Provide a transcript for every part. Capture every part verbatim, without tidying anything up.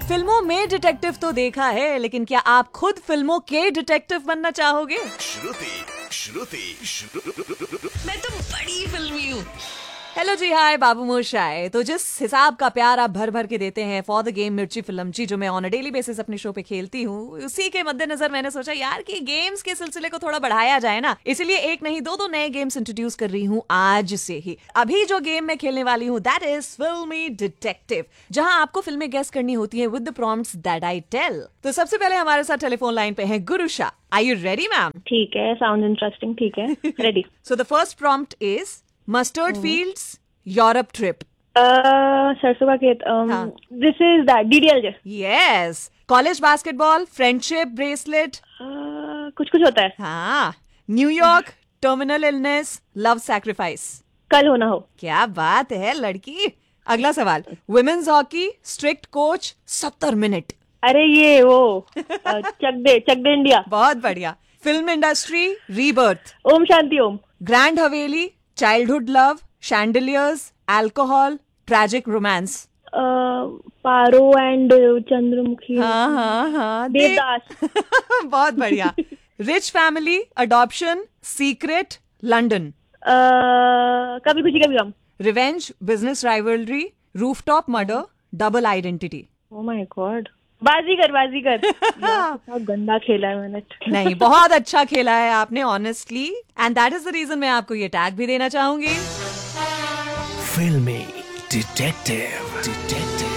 फिल्मों में डिटेक्टिव तो देखा है, लेकिन क्या आप खुद फिल्मों के डिटेक्टिव बनना चाहोगे? श्रुति श्रुति श्रुति मैं तो बड़ी फिल्मी हूँ। हेलो जी, हाय, बाबू मोशाय। तो जिस हिसाब का प्यार आप भर भर के देते हैं फॉर द गेम मिर्ची फिल्मची, जो मैं ऑन अ डेली बेसिस अपने शो पे खेलती हूँ, उसी के मद्देनजर मैंने सोचा यार कि गेम्स के सिलसिले को थोड़ा बढ़ाया जाए ना। इसलिए एक नहीं दो दो नए गेम्स इंट्रोड्यूस कर रही हूँ आज से ही। अभी जो गेम मैं खेलने वाली हूँ दैट इज फिल्मी डिटेक्टिव, जहाँ आपको फिल्में गेस करनी होती है with the prompts that I tell. तो सबसे पहले हमारे साथ टेलीफोन लाइन पे है Gurusha. Are you ready ma'am? ठीक है, साउंड इंटरेस्टिंग। ठीक है, ready. So the first prompt is mustard fields Europe trip. सरसों का खेत। This is that DDLJ. Yes. College basketball, friendship bracelet. कुछ कुछ होता है। हाँ। New York, terminal illness, love sacrifice. कल होना हो। क्या बात है लड़की। अगला सवाल, वुमेन्स हॉकी, स्ट्रिक्ट कोच, सत्तर मिनट। अरे ये वो चक दे चक दे इंडिया। बहुत बढ़िया। Film industry, rebirth. Om Shanti Om. Grand Haveli, childhood love, chandeliers, alcohol, tragic romance. Paro and Chandramukhi. हाँ हाँ हाँ। देवदास। बहुत बढ़िया। Rich family, adoption, secret, London. कभी खुशी कभी गम। Revenge, business rivalry, rooftop murder, double identity. Oh my God. बाजीगर बाजीगर। बहुत गंदा खेला है मैंने। नहीं, बहुत अच्छा खेला है आपने honestly, and that is the reason मैं आपको ये टैग भी देना चाहूंगी। फिल्मी डिटेक्टिव डिटेक्टिव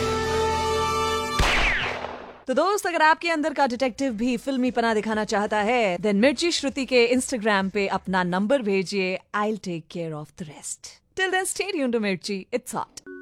तो दोस्त, अगर आपके अंदर का डिटेक्टिव भी फिल्मी पना दिखाना चाहता है, देन मिर्ची श्रुति के इंस्टाग्राम पे अपना नंबर भेजिए। I will take care of the rest. Till then stay tuned to मिर्ची, इट्स हॉट।